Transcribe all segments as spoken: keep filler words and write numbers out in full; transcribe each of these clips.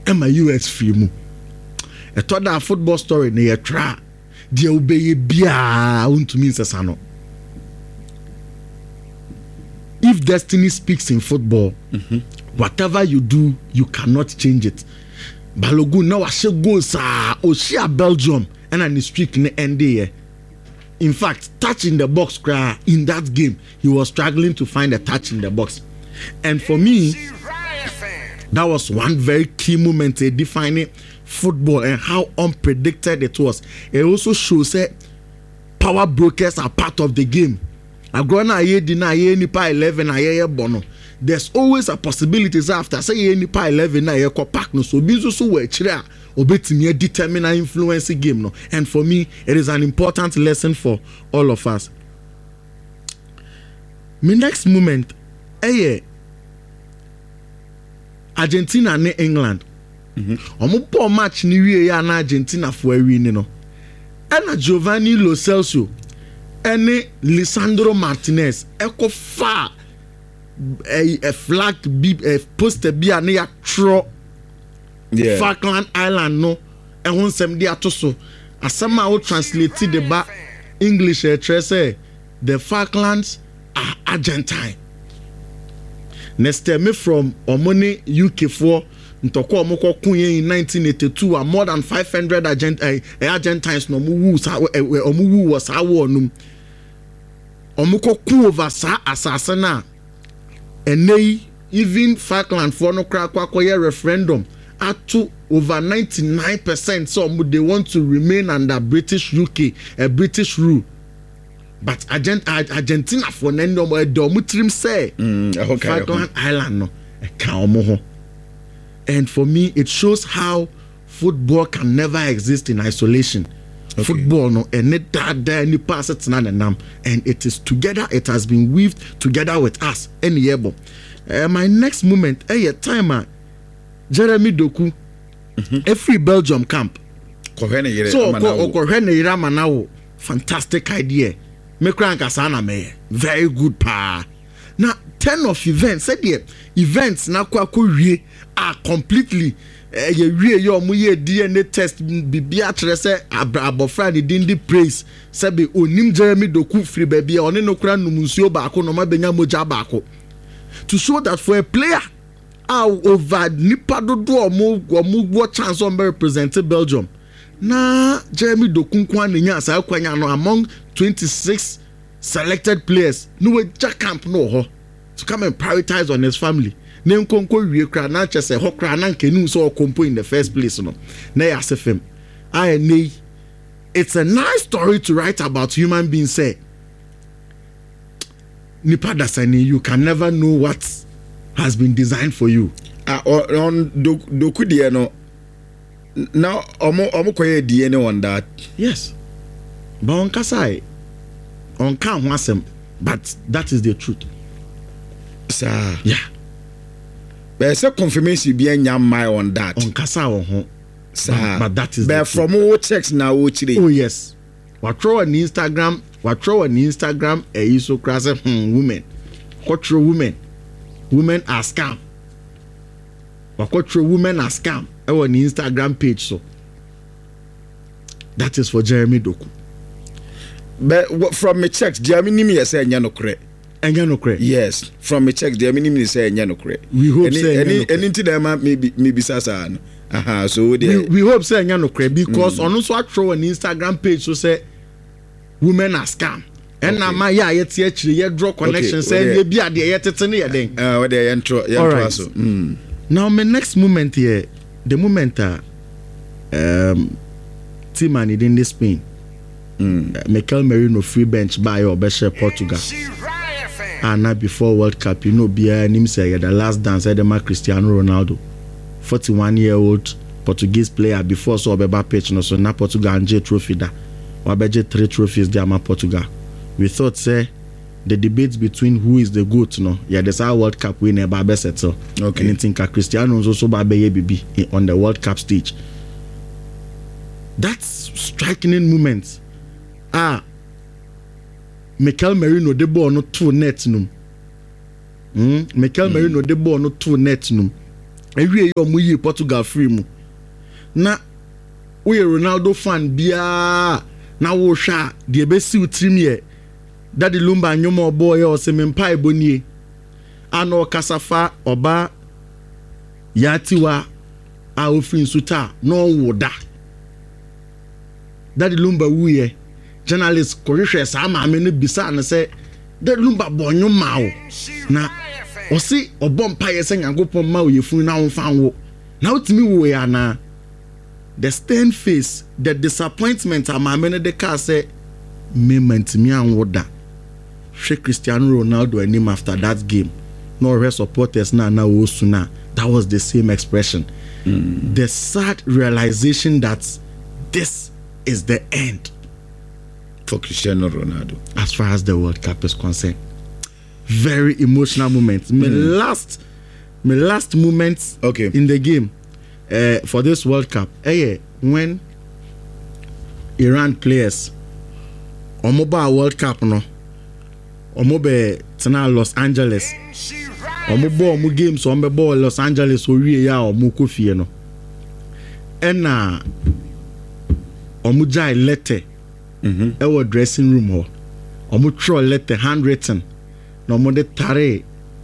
Emma U S free mu. A thought that football story near tra. Dear obey bia unto me sano. If destiny speaks in football, mm-hmm. whatever you do, you cannot change it. Balogun now she goes ah Oshia Belgium and an streak in the end there. In fact, touch in the box cry in that game, he was struggling to find a touch in the box. And for me, that was one very key moment in defining football and how unpredicted it was. It also shows that power brokers are part of the game. There's always a possibility after say any pa eleven na ye ko pack no so bi so we kire a obetimi determine influence game no. And for me, it is an important lesson for all of us. My next moment eh Argentina and England. Omo po match ni wie ya na Argentina fo awi ni no. Ena Giovanni Lo Celso ene Lisandro Martinez eko fa a, a flag be a poster be a near tro yeah. Falkland Island no and one sem dia to so as somehow translated the ba English uh, say the Falklands are Argentine. Next time from Omoni U K for ntoko omoko kunye in nineteen eighty-two are more than five hundred Argent, uh, Argentines no mu sa omu was awo num omoko ku over sa asase na ene even Falkland for no crack kwakoye referendum at to over ninety-nine percent so they want to remain under British U K a uh, British rule. But Argent, Argentina for nendo mo do mutrim say mm, okay, Falkland okay. Island no e ka omo. And for me, it shows how football can never exist in isolation. Okay. Football, no, and it any pass it and it is together. It has been weaved together with us. Any year, uh, my next moment, a timer, Jeremy Doku, mm-hmm. a free Belgium camp. So, Ramanawo, fantastic idea. Mekranka me, very good pa. Now, ten of events, said yeah, events na kwa kurie are completely eh ye wie yo mu ye D N A test bibia kire se abofra de dindi praise se be onim Jeremy Doku free baby one no kura numunsuo baako no ma benya moja baako to show that for a player out over nipa dodo omo omo chance on represent Belgium na Jeremy Doku kwa nya asa kwanya no among twenty-six selected players no we jack camp no ho to come and prioritize on his family. Nem konko wie kra na chese ho kra na nkenu so kompo in the first place no. Na ya sefem. I ne it's a nice story to write about human beings say. Nipa dasani you can never know what has been designed for you. Ah uh, on doku de no. Now omo omo koye D N A on that. Yes. But on kasai on kan ho asem but that is the truth. Sir. Yeah. There's a confirmation be any my on that. On kasa on ho. Sir. But that is but from all checks now oh yes. What throw on Instagram, what throw on Instagram a you so crass hmm, women. What throw women. Women are scam. What throw women are scam. On Instagram page so. That is for Jeremy Doku. But from me checks, Jeremy me say no correct. No yes, from me checks, Jeremy me say no correct. We hope any, say any anything that maybe maybe sasa. Aha, so we, we hope say no correct because mm. on also throw an Instagram page so say women are scam. And now my yeah yet actually yet draw connection say you be at the yet tetene ya den. Uh what they intro yeah so. Mm. Now my next moment here, the moment uh, um team and in this Spain. Mm. Uh, Mikel Merino free bench by or Beshe Portugal. And now before World Cup, you know, be a name say the last dance at the Cristiano Ronaldo, forty-one year old Portuguese player before so Beba pitch no so now Portugal and J trophy da. Wabeje three trophies there ma Portugal. We thought say the debates between who is the GOAT no, yeah, there's our World Cup winner Babe settle. Okay. Anything ka Cristiano also Babe Bibi on the World Cup stage. That's striking moments. Ah, Mikel Merino de ball no two net num. Hmm. Mikel mm. Merino de ball no two net num. ewie omo yi Portugal free mu na we Ronaldo fan bia na wo hwa de be si utrim ye Daddy Lumba nyomo boy o se mempa ebonie ano kasafa oba yatiwa a ofin suta no woda Daddy Lumba wuye journalist korihwe sa ma me no bisa na say Daddy Lumba bonyo ma wo na osi obompa ye se Nyankopon ma wo yefun na wo fan wo na otimi wo ya na the stern face the disappointment amame no de ka say me mantimi anwoda hwe Cristiano Ronaldo anim after that game no rest supporters na na wo suna that was the same expression mm. the sad realization that this is the end for Cristiano Ronaldo as far as the World Cup is concerned. Very emotional moment. My mm. last my last moments okay. in the game uh, for this World Cup eh, when Iran players Omoba World Cup no Omobe tena Los Angeles Omobo omo games Omobo Los Angeles owie ya omo kofie no ena omo jai letter mhm e wo dressing room ho omo throw letter handwritten no omo de tare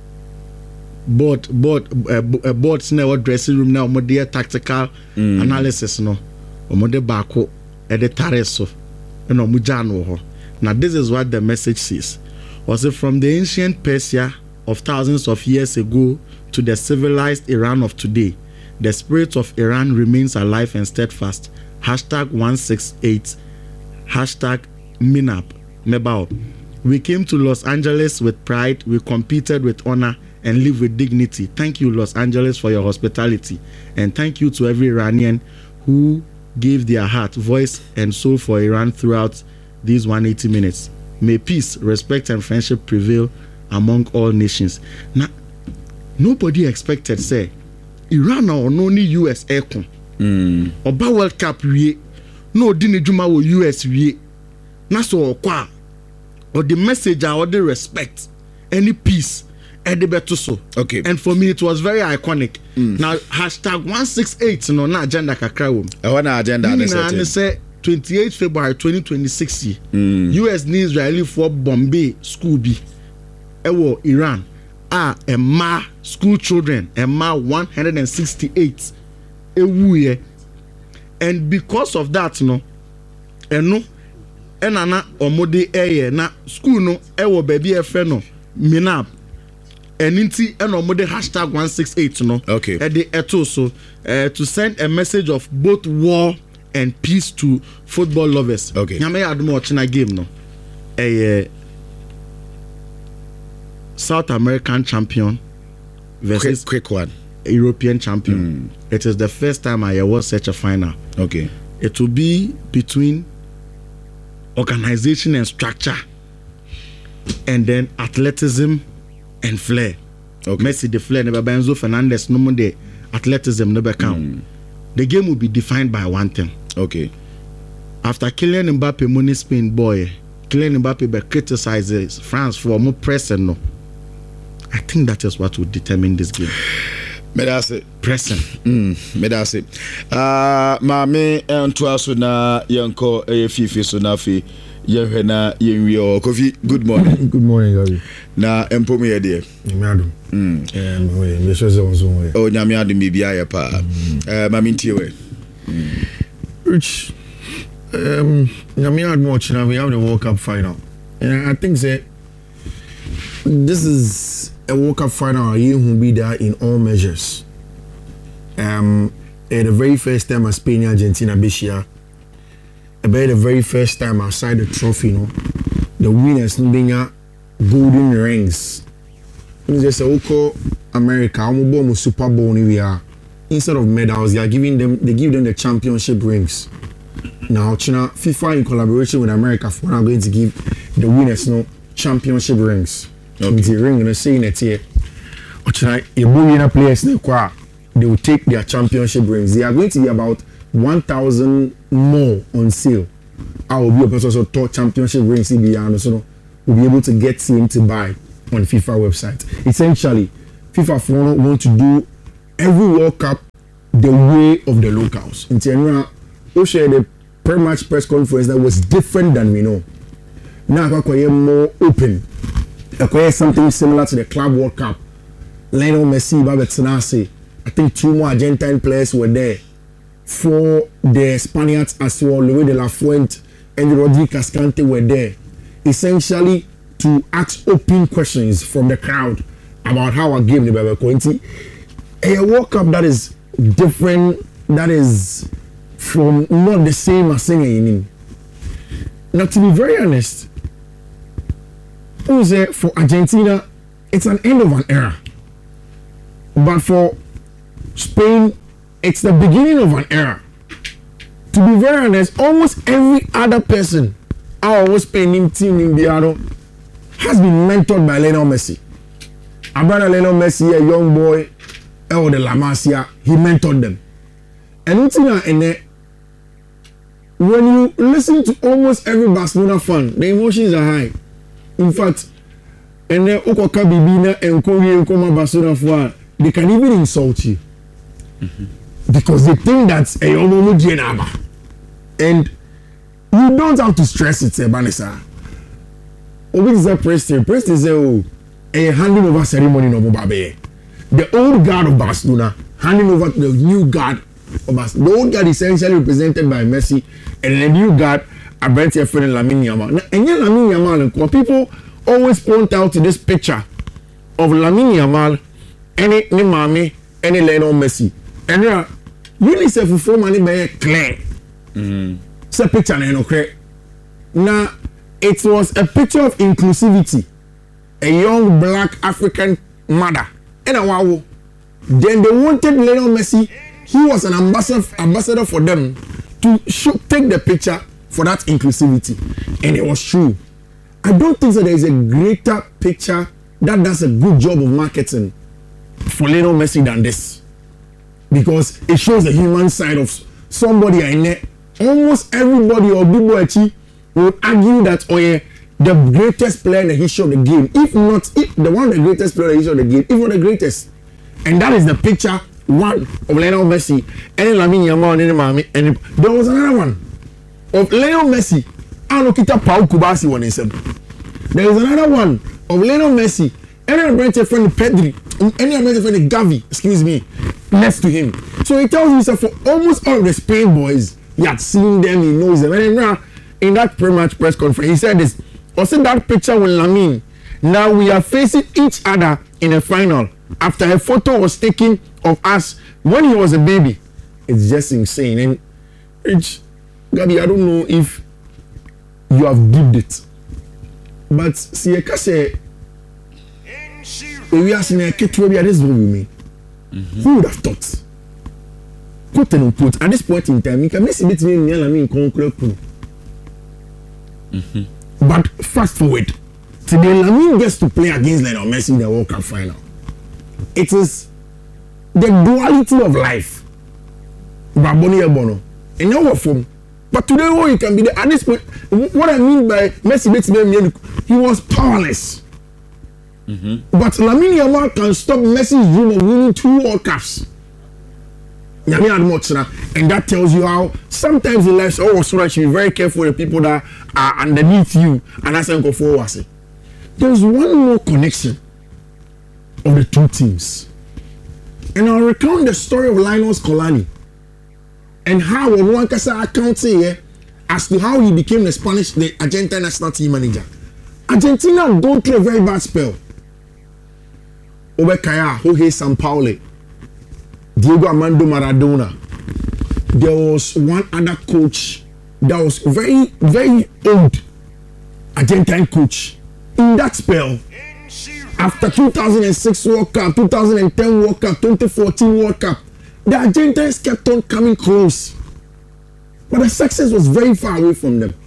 board board uh, boards na wo dressing room na omo de tactical mm. analysis no omo de baako e de tare so na omo ja no ho. Now this is what the message says. Was it from the ancient Persia of thousands of years ago to the civilized Iran of today, the spirit of Iran remains alive and steadfast. Hashtag one six eight, hashtag Minap, Mebao. We came to Los Angeles with pride, we competed with honor and live with dignity. Thank you, Los Angeles, for your hospitality. And thank you to every Iranian who gave their heart, voice, and soul for Iran throughout these one hundred eighty minutes. May peace, respect, and friendship prevail among all nations. Now, nobody expected, say, Iran or no ni U S aircon. Mm. Oba World Cup we no dini juma wo U S we. Na so kwa or the message or the respect, any peace, any better so. Okay. And for me, it was very iconic. Mm. Now hashtag one six eight no na agenda kakra wo. I want agenda. Na say twenty-eighth February twenty twenty-six mm. U S ni Israeli for Bombay school bi ewo Iran ah emma school children emma one hundred sixty-eight ewuye, and because of that no eno enana omode eye na school no ewo baby efe no Minap eninti eno omode hashtag one six eight no okay e de eto so uh, to send a message of both war and peace to football lovers. Okay. Nyame adumo ochina game no. A uh, South American champion versus quick, quick one European champion. Mm. It is the first time I watched such a final. Okay. It will be between organization and structure, and then athleticism and flair. Okay. Messi the flair, never Enzo Fernandez no more the athleticism never count. Mm. The game will be defined by one thing. Okay. After Kylian Mbappe money Spain boy, Kylian Mbappe be criticizes France for more pressing no. I think that is what will determine this game. Me that's it. Pressing. Mm, me that's it. Uh ma me entwa so na yanko e fifi so na fi ye na yenwi o Kofi. Good morning. Good morning, Gary. Na empo me ye de. Me adum. Mm. Eh we me so so so we. Oh nyame adum bibia ye pa. Eh ma me ntie we. Which um nyame adum watch now we have the World Cup final. And I think that this is a World Cup final you will be there in all measures. Um at the very first time as Spain Argentina Bishia. About the very first time outside the trophy, you know, the winners no being golden rings. You just say, okay, America, I'm going to Super Bowl we are. Instead of medals, they are giving them, they give them the championship rings. Now, China, FIFA in collaboration with America, for now going to give the winners no championship rings. Okay. The ring, you know, saying it here. China, you winner players, they will take their championship rings. They are going to be about one thousand more on sale. I will be able to also top championship rings C B R, so we'll be able to get him to buy on FIFA website. Essentially, FIFA want to do every World Cup the way of the locals. In Tianra, we share the pre-match press conference that was different than we know. Now I more open. I something similar to the Club World Cup. Lionel Messi, Babet Sanase. I think two more Argentine players were there. For the Spaniards as well, Luis de la Fuente and Rodri Cascante were there. Essentially to ask open questions from the crowd about how our game is going. A World Cup that is different, that is from not the same as singing. Now, to be very honest, for Argentina, it's an end of an era. But for Spain, it's the beginning of an era. To be very honest, almost every other person, our Spain team in Biano, has been mentored by Lionel Messi. Our brother Lionel Messi, a young boy, El de La Masia, he mentored them. And when you listen to almost every Barcelona fan, the emotions are high. In fact, and then Okoka Bibina and Korea and Koma Barcelona fan, they can even insult you. Mm-hmm. Because they think that's a Omomu Jenaba. And you don't have to stress it, Banessa. Obi is a Preston. Preston is a, a handing over ceremony no Mubabe. The old guard of Barcelona handing over to the new guard of Barcelona. The old guard essentially represented by Messi, and the new guard Abrante Efren and Lamine Yamal. And yet Lamine Yamal, when people always point out to this picture of Lamine Yamal, any Nimami, any Lionel Messi. And uh, really say for four money by clear. Mm-hmm. It's a picture no clear. Now it was a picture of inclusivity. A young black African mother. And a wow. Then they wanted Lionel Messi. He was an ambassador ambassador for them to show, take the picture for that inclusivity. And it was true. I don't think that there is a greater picture that does a good job of marketing for Lionel Messi than this. Because it shows the human side of somebody in there. Almost everybody or Big Boy would argue that oh yeah, the greatest player in the history of the game. If not, if the one of the greatest player in the history of the game, if not the greatest. And that is the picture one of Lionel Messi and Lamine Yamal and Mami. And there was another one of Lionel Messi and Okita Pau Kubasi one in seven. There is another one of Lionel Messi and a branch friend Pedri, any a branch friend Gavi, excuse me, next to him. So he tells himself for almost all of the Spain boys, he had seen them, he knows them. And now in that pre-match press conference, he said this. I said that picture with Lamine. Now we are facing each other in a final. After a photo was taken of us when he was a baby. It's just insane. And it's, Gabi, I don't know if you have dipped it. But see, I can say, we are seeing a kid to be at this room with me. Who would have thought? Put and put at this point in time, you can miss it between me and Lamine concrete. Mm-hmm. But fast forward, today Lamine gets to play against Lionel Messi in the World Cup final. It is the duality of life. Baboni Ebono. And now what from? But today, oh, you can be there. At this point, what I mean by Messi, he was powerless. Mm-hmm. But Lamine Yamal can stop Messi's dream of winning two World Cups. And that tells you how sometimes in life, oh, so I should be very careful with the people that are underneath you. And that's how forward. There's one more connection of the two teams. And I'll recount the story of Lionel Scolari and how one can account here as to how he became the Spanish, the Argentine national team manager. Argentina don't play a very bad spell. Obekaya, Jorge Sampaoli, Diego Armando Maradona. There was one other coach that was very, very old Argentine coach. In that spell, after two thousand six World Cup, two thousand ten World Cup, twenty fourteen World Cup, the Argentines kept on coming close. But the success was very far away from them.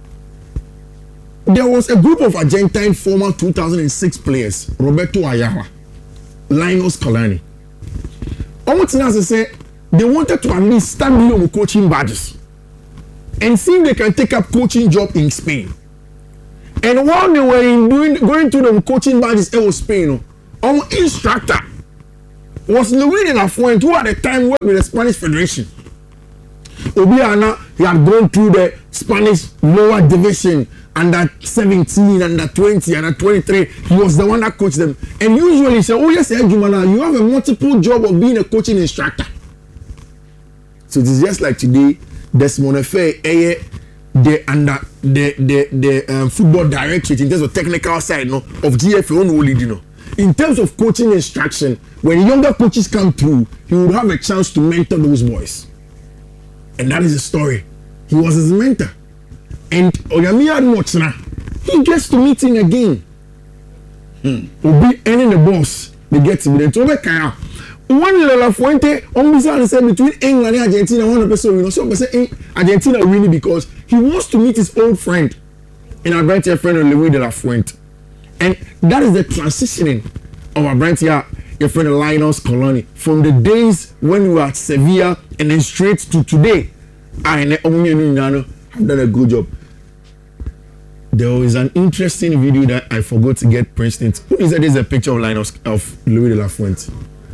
There was a group of Argentine former two thousand six players, Roberto Ayala, Lionel Scolari. Almost as I say, they wanted to at least start with coaching badges and see if they can take up coaching job in Spain. And while they were in doing, going through the coaching badges, it was Spain. Our instructor, was Luis de la Fuente, who at the time worked with the Spanish Federation. Obiana, he had gone through the Spanish lower division, under seventeen, under twenty, under twenty-three. He was the one that coached them. And usually he said, oh yes, Jumana, you have a multiple job of being a coaching instructor. So it is just like today, Desmond Efe, eh, the under the the the um, football directorate in terms of technical side, no, of G F A only, you know. In terms of coaching instruction, when younger coaches come through, he would have a chance to mentor those boys. And that is the story. He was his mentor. And Oyamia Mochna, he gets to meet him again. Hmm. Will be ending the boss. They get to meet him. One La Fuente, on said between England and Argentina, one person, you know, so say Argentina winning because he wants to meet his old friend, and our brand friend Luis de la Fuente. And that is the transitioning of our brand here, your friend Lionel Scaloni, from the days when we were at Sevilla and then straight to today. I have done a good job. There was an interesting video that I forgot to get Princeton. Who is that? This is a picture of Lionel of Luis de la Fuente.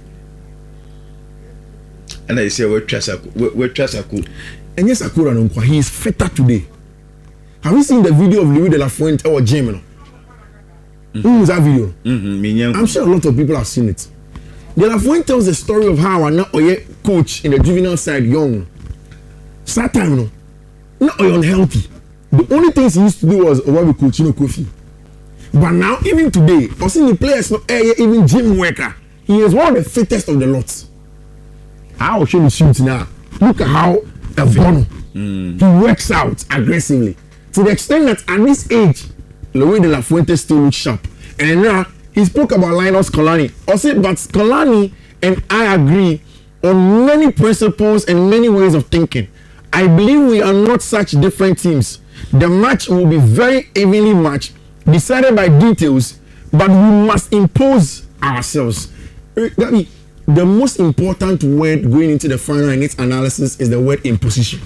And I say, we're Trasaku. We're Trasaku. And yes, Akura Nunkwa, he is fitter today. Have you seen the video of Luis de la Fuente or Jimeno? Mm-hmm. Who is that video? Mm-hmm. I'm sure a lot of people have seen it. De la Fuente tells the story of how an Oye coach in the juvenile side, young. Start time, no, not unhealthy. The only things he used to do was what we coach, you know, Kofi. But now, even today, I see the players, no, even gym worker, he is one of the fittest of the lots. I will show you shoot now. Look at how Bono, mm. he works out aggressively to the extent that at this age, Luis de la Fuente still looks sharp. And now he spoke about Lionel Scaloni. I said, but Scaloni and I agree on many principles and many ways of thinking. I believe we are not such different teams. The match will be very evenly matched, decided by details, but we must impose ourselves. Gabi, the most important word going into the final and its analysis is the word imposition.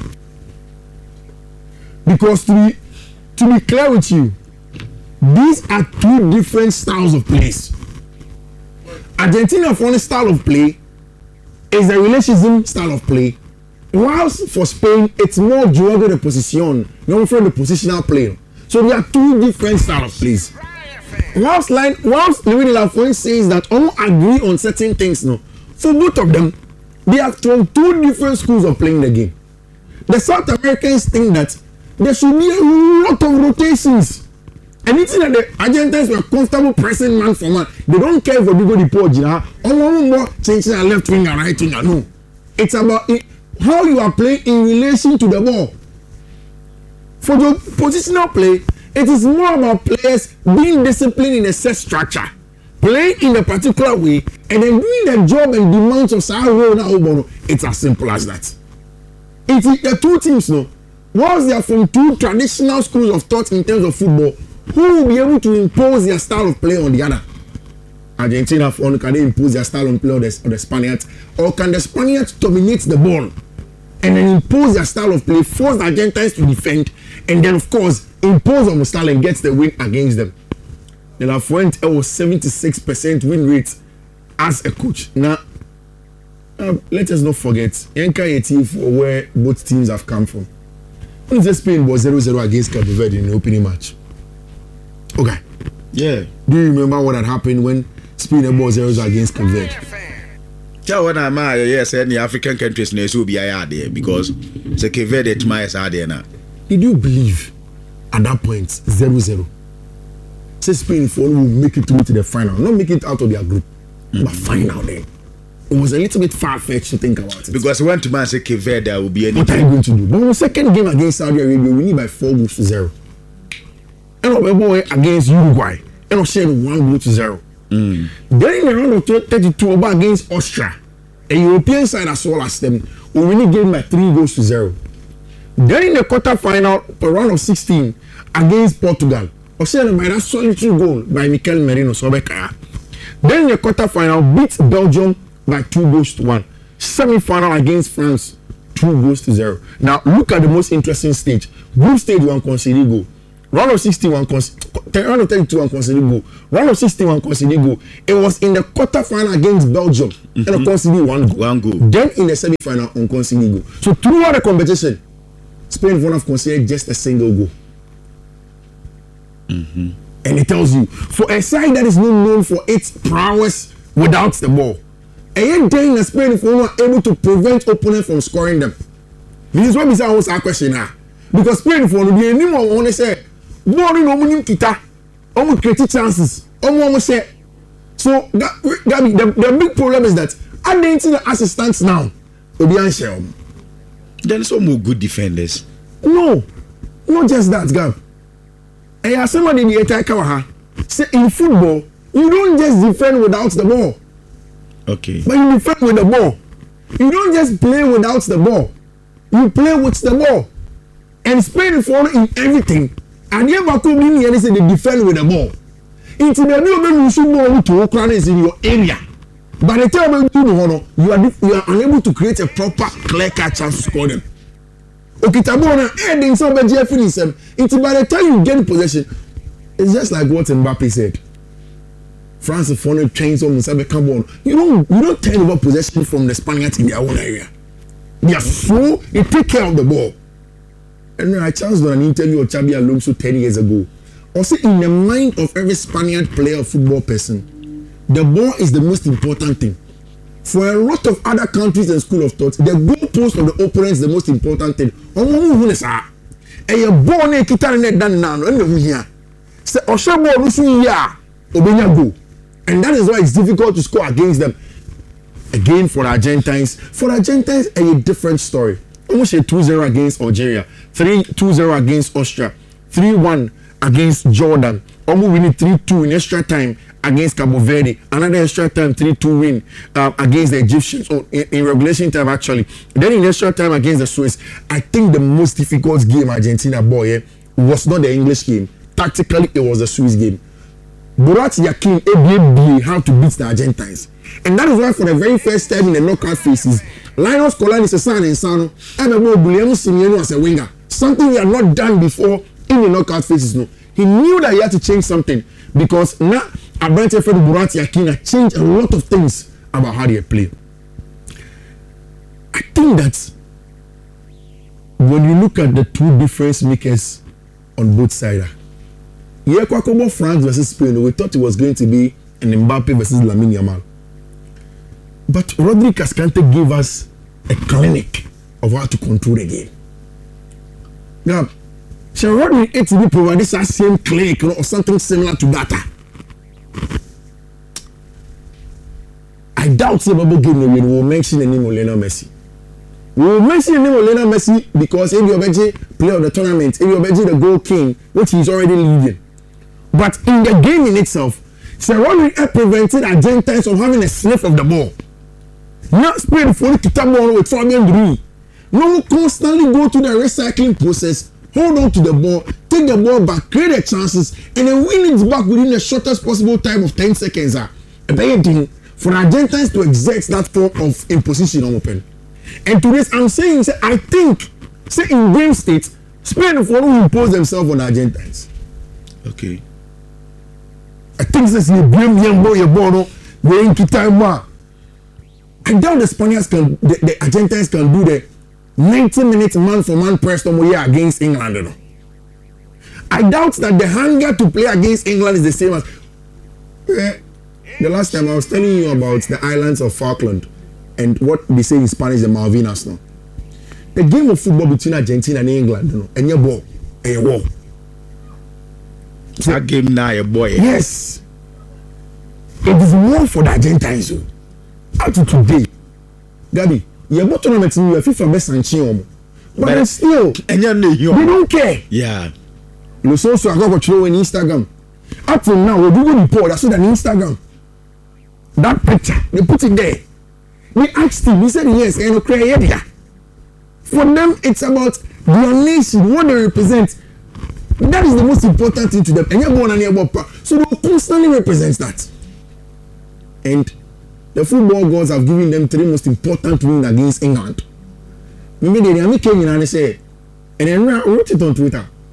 Because to be, to be clear with you, these are two different styles of plays. Argentina for one style of play is the relationism style of play. Whilst for Spain, it's more juego de posición, not from the positional play. So there are two different styles of plays. Whilst, line, whilst Luis de la Fuente says that all agree on certain things, no, for both of them, they are from two different schools of playing the game. The South Americans think that there should be a lot of rotations. And it's that the Argentines were comfortable pressing man for man. They don't care for Diego Di Poggia. Or more changing a left wing and right wing. No. It's about it, how you are playing in relation to the ball. For the positional play, it is more about players being disciplined in a set structure, playing in a particular way, and then doing the job and demands of Sao. It's as simple as that. It's the two teams, no. Once they are from two traditional schools of thought in terms of football, who will be able to impose their style of play on the other? Argentina, can they impose their style of play on the, on the Spaniards? Or can the Spaniards dominate the ball and then impose their style of play, force the Argentines to defend, and then, of course, impose on the style and get the win against them? De La Fuente was seventy-six percent win rate as a coach. Now, uh, let us not forget, Yenka team for where both teams have come from. When the Spain was zero zero against Cape Verde in the opening match. Okay. Yeah. Do you remember what had happened when Spain was zero zero against Cape Verde? Tell when I'm uh, yes, any African countries will be there because the Cape Verde is there now. Did you believe at that point zero zero? Say Spain for will make it through to the final, not make it out of their group, mm-hmm. but final then. It was a little bit far-fetched to think about it. Because when to man say Cape Verde will be anything. What are you going to do? But on the second game against Saudi Arabia, we need by four goals to zero. And our boy against Uruguay, and we shared one goal to zero. Mm. Then in the round of thirty-two against Austria, a European side as well as them, we really gave by three goals to zero. Then in the quarter-final, a round of sixteen against Portugal, we shared by that solitary goal by Mikel Merino Sobekaya. Then in the quarter-final, beat Belgium by two goals to one. Semi-final against France, two goals to zero. Now look at the most interesting stage. Group stage one conceded goal. round of sixty-one, cons- round of thirty-two and conceded goal. Round of sixty-one conceded goal. It was in the quarter final against Belgium mm-hmm. and conceded one goal. One goal. Then in the semi final on conceded goal. So throughout the competition, Spain would have conceded just a single goal. Mm-hmm. And it tells you, for a side that is not known for its prowess without the ball, and yet then the Spain is not able to prevent opponent from scoring them. This is what we say always our question now. Because Spain for the anyone want to say, ball no money kita, almost create chances, almost say. So that, that the, the big problem is that I didn't see the assistants now. Obian Shell. Then some more good defenders. No, not just that, Gab. And as somebody in the attack, say in football, you don't just defend without the ball. Okay. But you defend with the ball. You don't just play without the ball. You play with the ball. And Spain follow in everything. And you ever come in here and say they defend with the ball. Into the new when you shoot ball to Ukraine is in your area. By the time you do the you are you are unable to create a proper clear cut chance to score them. Okay, Tabona ending somebody finish them. Into by the time you get possession, it's just like what Mbappe said. France is following trains on Musabe Carbon. You don't you don't turn over possession from the Spaniards in their own area. They are so they take care of the ball. And then I chanced on an interview of Xabi Alonso ten years ago. Also, in the mind of every Spaniard player or football person, the ball is the most important thing. For a lot of other countries and school of thought, the goal post of the opponent is the most important thing. And your ball ne kita ne dan na no and here. Say Osha ball no so ya obenya go. And that is why it's difficult to score against them. Again, for the Argentines, for the Argentines, a different story. Almost a two zero against Algeria, three two zero against Austria, three one against Jordan, almost winning three two in extra time against Cabo Verde, another extra time three two win uh, against the Egyptians, oh, in, in regulation time actually. Then in extra time against the Swiss, I think the most difficult game Argentina boy eh, was not the English game. Tactically, it was the Swiss game. Burak Yakin A B A how to beat the Argentines. And that is why for the very first time in the knockout phases, Linus Colan is a son and son, and Guillermo Simeone as a winger. Something he had not done before in the knockout phases. No. He knew that he had to change something because now Abrante Fred Burak Yakin changed a lot of things about how they play. I think that when you look at the two difference makers on both sides, yeah, Kwakobo France versus Spain, we thought it was going to be an Mbappe versus Lamine Yamal. But Rodri Cascante gave us a clinic of how to control the game. Now, shall Rodri A T B provide this same clinic or something similar to that? I doubt the Bible game we will mention the name of Lionel Messi. We will mention the name of Lionel Messi because if you're player of the tournament, if you're the goal king, which he's already leading. But in the game in itself, Sir Rodri prevented Argentines from having a sniff of the ball. Not Spain for the ball with Fabian Ruiz. No, constantly go to the recycling process, hold on to the ball, take the ball back, create the chances, and then win it back within the shortest possible time of ten seconds. A bad thing for Argentines to exert that form of imposition on open. And to this, I'm saying, say, I think, say in game state, Spain for who impose themselves on Argentines. Okay. I think this is the blame young boy, your ball, we're in time. I doubt the Spaniards can, the, the Argentines can do the ninety minutes man for man press against England. You know? I doubt that the hunger to play against England is the same as. Eh, the last time I was telling you about the islands of Falkland and what they say in Spanish, the Malvinas. No? The game of football between Argentina and England, you know, and your ball, and your war. So, that game now, your boy. Yes. It is more for the Argentines. So. Up to today, Gabi, you have tournament in your FIFA best and Chiom. But, but still, and you they don't care. Yeah. You so so I got to on Instagram. Up to now, we do go report. I saw that on Instagram. That picture, they put it there. We asked him, he said yes, and you cry yeah. For them, it's about their nation, what they represent. That is the most important thing to them. And you're born and you're born. So they constantly represent that. And the football gods have given them three most important wins against England. Maybe they are making and they say, and then I wrote it on Twitter.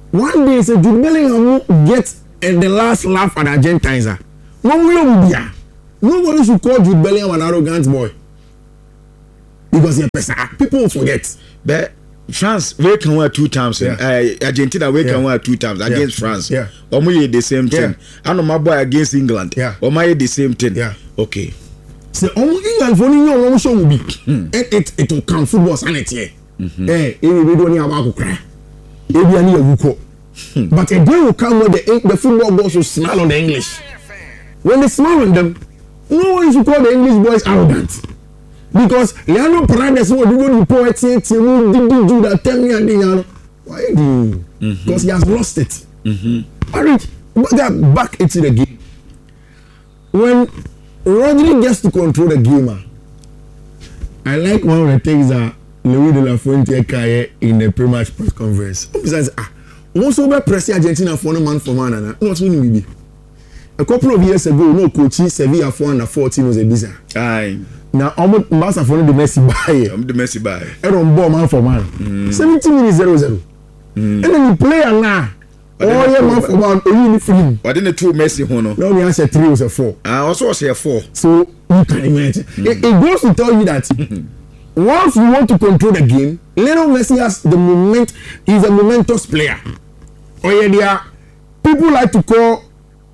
one day say Jude Bellingham will get uh, the last laugh at Argentines. Ah, no one nobody should call Jude Bellingham an arrogant boy because he person. People will forget. But France we can win two times. Yeah. Uh, Argentina we yeah. can win two times against yeah. France. Yeah. Omo the same thing. Yeah. And my boy against England. Yeah. Omo the same thing. Yeah. Okay. So Omo England for you know show will be. It it it will come football sanity. Eh, e we do ni abako kra. E bi ani awuko. But a day will come where the the football boys will smile on the English. When they smile on them, no one should call the English boys arrogant. Because Leandro Paredes will do the poet who did do that tell me and then why do you? Because he has lost it. Mm-hmm. All right, get back into the game. When Rodri gets to control the game, I like one of the things that Louis de la Fuente Kaye in the pre-match press conference. He says, ah, once over press Argentina for no man for man, and not winning maybe. A couple of years ago, no coach Sevilla for under fourteen was a bizarre. Aye. Now, almost Barca for the Messi buy. I'm the Messi buy. And on ball man for man. Mm. seventy minutes zero zero. Mm. And then you play and now. Oh yeah, man for man. Only free. But then the two Messi hono. No, we answer three was a four. I also was a four. So you can imagine. Mm. It, it goes to tell you that once you want to control the game, Lionel Messi has the moment. He's a momentous player. Oh yeah, there are people like to call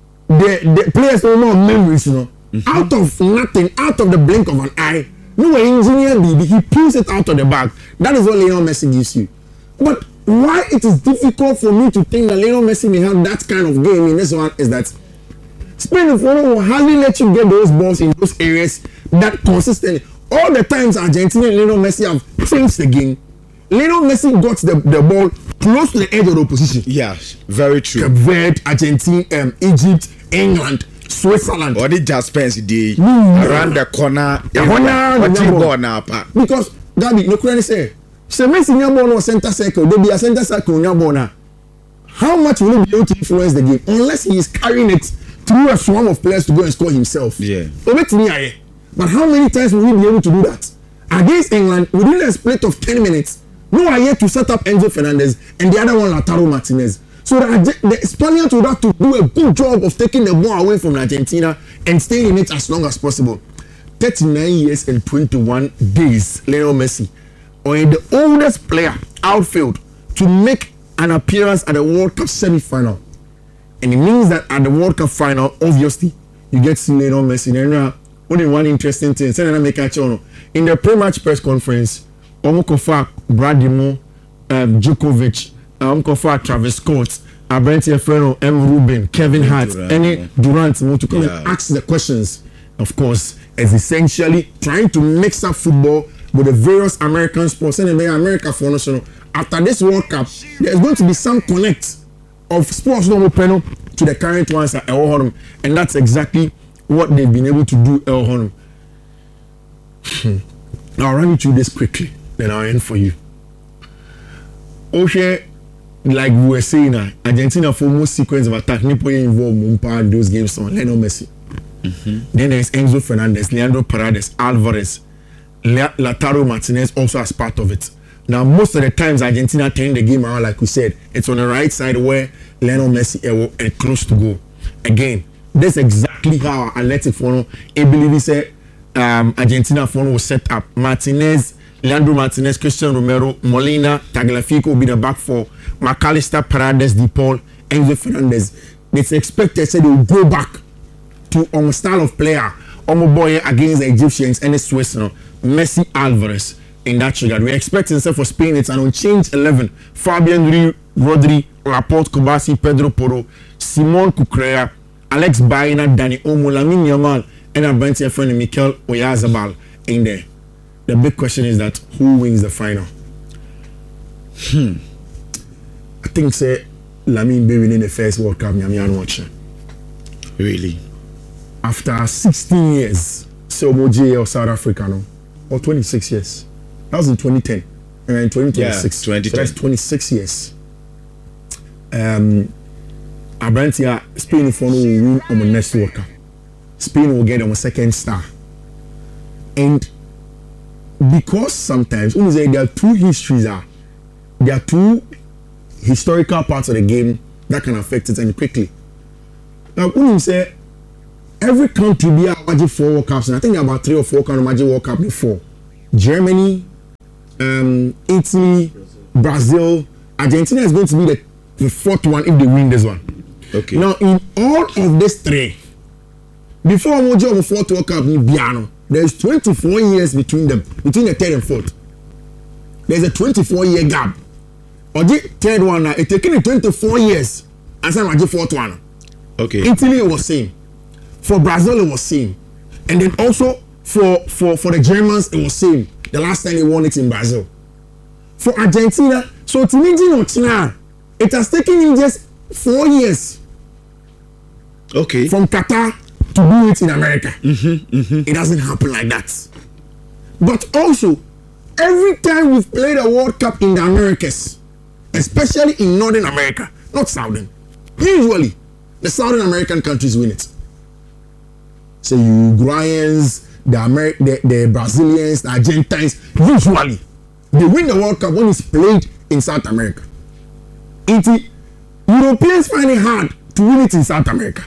the the players no more memories, you know. Mm-hmm. Out of nothing, out of the blink of an eye, no engineer did. He pulls it out of the bag. That is what Lionel Messi gives you. But why it is difficult for me to think that Lionel Messi may have that kind of game in this one is that Spain will hardly let you get those balls in those areas that consistently. All the times Argentina and Lionel Messi have changed the game, Lionel Messi got the, the ball close to the edge of the opposition. Yes, very true. Cape Verde, Argentina, um, Egypt, England, Switzerland. Or the just Spence day mm. around the corner. The corner, the ball now, because Gabi, no can say. So Messi nyabo no center circle. They be a center circle nyabo na. How much will he be able to influence the game unless he is carrying it through a swarm of players to go and score himself? Yeah. But how many times will he be able to do that against England within a split of ten minutes? No are yet to set up Enzo Fernandez and the other one Lautaro Martinez. So that the Spaniards would have to do a good job of taking the ball away from Argentina and staying in it as long as possible. thirty-nine years and twenty-one days, Lionel Messi, or the oldest player outfield to make an appearance at the World Cup semi-final. And it means that at the World Cup final, obviously, you get to see Lionel Messi. And now, only one interesting thing, in the pre-match press conference, Omokofa, Bradimo, um, Djokovic, I'm um, Travis Scott, Abrante Freno, M. Rubin, Kevin Hart, any Durant want to come yeah. and ask the questions, of course, is essentially trying to mix up football with the various American sports and America for national. After this World Cup, there's going to be some connect of sports normal panel to the current ones at El Hornum, and that's exactly what they've been able to do El Hornum. I'll run you through this quickly, then I'll end for you. Okay. Like we were saying, uh, Argentina for most sequence of attack, Nipo involved Mumpa those games on Lionel Messi. Mm-hmm. Then there's Enzo Fernandez, Leandro Paredes, Alvarez, Le- Lautaro Martinez also as part of it. Now most of the times Argentina turn the game around, like we said, it's on the right side where Lionel Messi is uh, close to go. Again, that's exactly how Athletic Fono, I believe he said um, Argentina Fono was set up. Martinez, Leandro Martinez, Christian Romero, Molina, Tagliafico will be the back four. McAllister, Paredes, DePaul, Enzo Fernandez. It's expected that they will go back to our style of player, our boy against the Egyptians and the Swiss, you know, Messi, Alvarez in that regard. We're expecting for Spain, it's an unchanged eleven. Fabian Ruiz, Rodri, Laporte, Kobasi, Pedro Porro, Simon Kukurea, Alex Baena, Dani Olmo, Lamine Yamal, and our Bentia friend Mikel Oyarzabal in there. The big question is that who wins the final? Hmm. I think say Lamine be winning the first World Cup. I'm watching. Really? After sixteen years, so Moji of South Africa, no, or twenty-six years. That was in twenty ten, and in twenty twenty-six. Yeah, twenty ten. So that's twenty-six years. Um, Abrantia Spain for will win on the next World Cup. Spain will get on a second star, and because sometimes when you say there are two histories, are there are two historical parts of the game that can affect it and quickly. Now, when you say every country be a Magic four World Cups, and I think there are about three or four countries Magic World Cup before. Germany, um, Italy, Brazil, Argentina is going to be the, the fourth one if they win this one. Okay. Now, in all of these three, before Mojo of the fourth World Cup in Biano, there is twenty-four years between them, between the third and fourth. There's a twenty-four year gap. Or the third one, now, it's taking twenty-four years, and some the fourth one. Okay. Italy was same. For Brazil, it was same. And then also for, for, for the Germans, it was same. The last time they won it in Brazil. For Argentina, so Tunisia, it has taken him just four years. Okay. From Qatar to do it in America. Mm-hmm, mm-hmm. It doesn't happen like that. But also, every time we've played a World Cup in the Americas, especially in Northern America, not Southern, usually the Southern American countries win it. So Uruguayans, the, Amer- the, the Brazilians, the Argentines, usually they win the World Cup when it's played in South America. It, Europeans find it hard to win it in South America.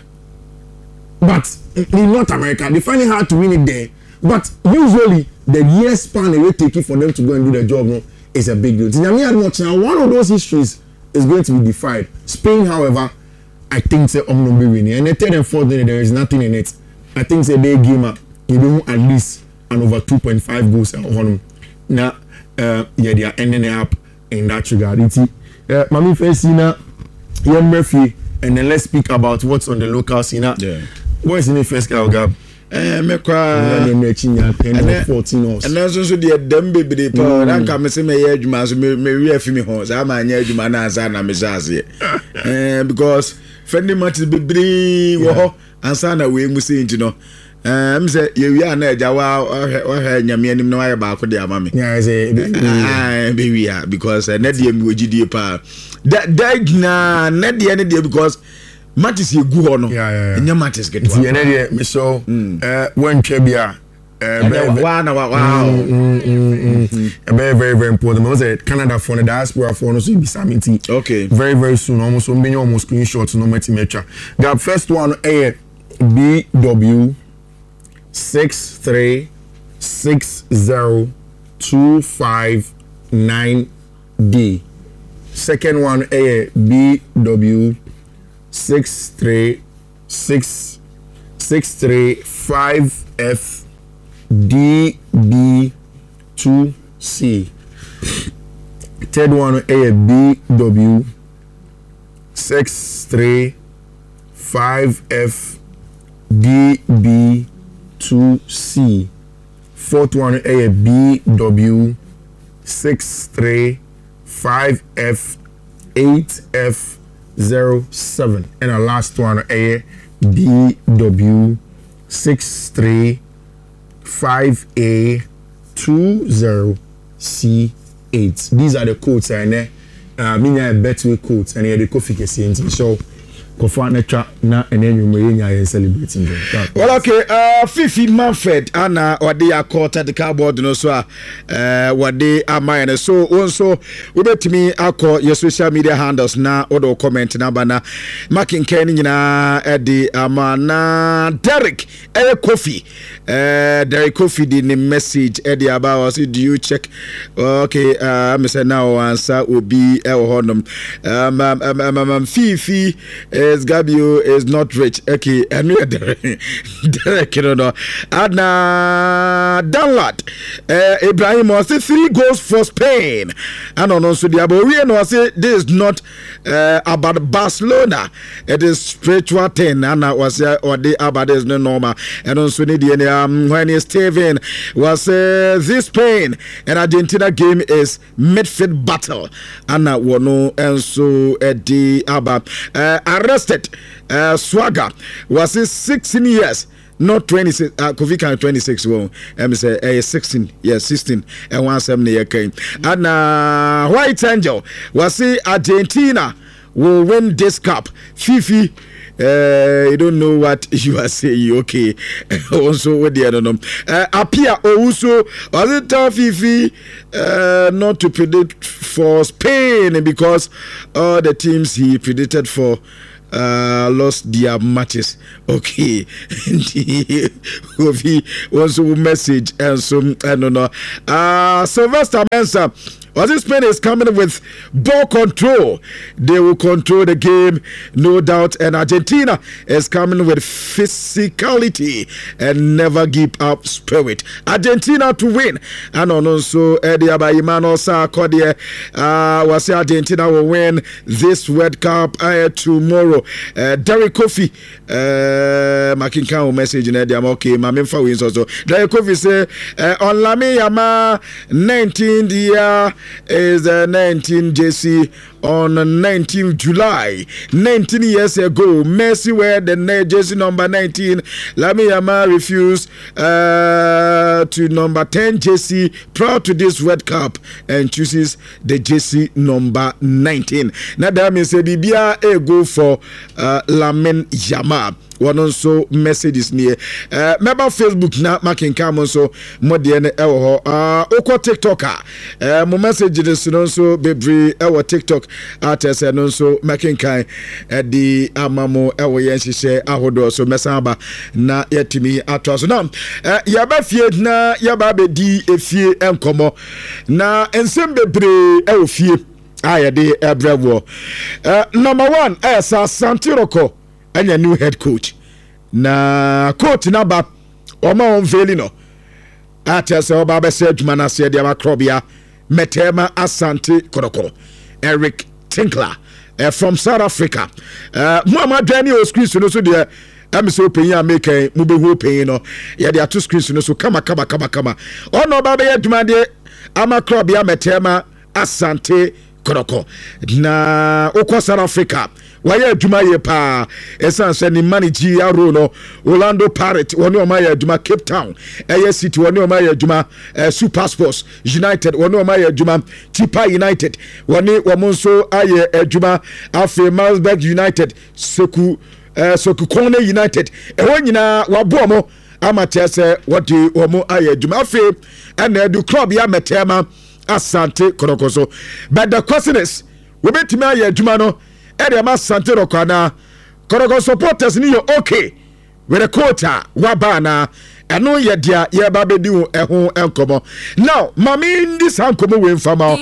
But in North America, they find it hard to win it there. But usually, the year span it will take it for them to go and do the job no, is a big deal. Now, one of those histories is going to be defied. Spain, however, I think say um no be winning. And the third and fourth, there is nothing in it. I think say they game up, you know, at least an over two point five goals on them. Now, uh, yeah, they are ending up in that regard. It's, uh, Mami Fesina, Ian Murphy, and then let's speak about what's on the local scene. Yeah. What's in the first guy, Gab? Eh, me kwa. And fourteen hours. And also so the dem bebre pa. Dan ka me se me ye adwuma so me me wi afi me ho. Sa ma anya adwuma na ansa na me jaase. Eh, because friendly matches bebre wo ho ansa na we mu se nti no. Eh, me se ye wi ana eja wa wa ha nyame anim na wa ye ba ko de ama me. Yeah, I say ah, be wi ah because na de mi ogidie pa. That that na na de ne de because matches you go on. Yeah, yeah, yeah. And your matches get one. Yeah, yeah, so uh, when Trebia, wow, wow, very, very, very important. I was at Canada for the diaspora for us to be something. Okay. Very, very soon, almost one million almost screenshots, no matter metra. The first one, A B W six three six zero two five nine D. Second one, A B W. Six three six six three five F D B two C. Third one A B W six three five F D B two C. Fourth one A B W six three five F eight F zero seven, and the last one A B W six three five A two zero C eight. These are the codes and uh, I mean a Betway codes and the coffee case. So Kofana tra na and then you may celebrating them. Well, okay, uh, Fifi Manfred, Anna, or they are caught at the cardboard, no, so, uh, what they are mine. So, also, we bet me, I call your social media handles now, or comment now, bana, Marking Kenny, na, Eddie, Amana, Derek, Eric Coffee, uh, Derek Coffee did the message, Eddie about us. Do you check? Okay, uh, I'm saying now, answer will be El Honum, um, um, um, um, um, Fifi, uh, Gabio is not rich. Okay, and me Derek, you know, and uh, Danlad, uh, Ibrahim was three goals for Spain, and on also the Aborian was say this is not uh, about Barcelona. It is spiritual thing, and I was uh, or the about is no normal, and also the um when is Steven was uh, this Spain and Argentina game is midfield battle, and I will know and so uh, the Abba uh, arrested uh, Swagger was it sixteen years, not twenty-six. Uh, Kofi can twenty-six. Well, I'm say uh, sixteen. Yes, sixteen. And one seventy year came. And uh, White Angel was it Argentina will win this cup. Fifi uh, you don't know what you are saying. Okay, also with the other name, uh, Apia also was it tough Fifi uh, not to predict for Spain because all the teams he predicted for uh lost their matches. Okay. Also message and some I don't know. Uh Sylvester Mensah was it Spain is coming with ball control. They will control the game, no doubt. And Argentina is coming with physicality and never give up spirit. Argentina to win. And also Eddie Abayimano Sarkodie uh was Argentina will win this World Cup uh, tomorrow. Uh, Derek Kofi uh Makinka message in Eddie okay, Mamimfa wins also. Derek Kofi say uh, on Lami Yama nineteenth year is the uh, nineteenth J C on nineteenth July. nineteen years ago, Messi wear the jersey number nineteen. Lami Yama refused uh, to number ten J C prior to this World Cup and chooses the J C number nineteen. Now that means a Bibia a go for uh, Lamine Yamal. One also messages near uh member Facebook na making come so more than ewo uh oko TikToker uh mo messages no so bebre ewo TikTok artist no so making kind uh, the amamo ewo yen hihye ahodo so mesaba na yetimi atwa so now uh, yaba fie na yaba be di efie enkomo na ensem bebre ewo fie ayede ebrewo uh number one esa Santiroko and a new head coach. Na coach naba oma on veli no. Ate se oba be se adwuma na se dia makrobia Metema Asante Kodoko. Eric Tinkler uh, from South Africa. Uh Muhammad Dani o screen so so dia am so pay ya make mu be hu pay no. Ya dia two screens no so kama kama kama kama. Ono oba be adwuma de amakrobia Metema Asante Kodoko. Na okwa South Africa. Waya adwuma ye pa esan se ni manage aro no Orlando Pirates woni o ma ye adwuma Cape Town Air City woni o ma ye adwuma uh, Super Sports United woni o ma ye adwuma Tipa United woni wo monso aye adwuma afi Malmesbury United Seku uh, Seku Kone United e ho nyina wabo mo amatia se wodi wo mo aye adwuma afi na edu club ya Metema Asante Kodokoso but the question is we betimi aye adwuma no Eriama Santero Kana Korogo supporters ni yo okay with a quota wabana and no ye dia ye babedu ehun enkomo. Now mami this ankomo we fama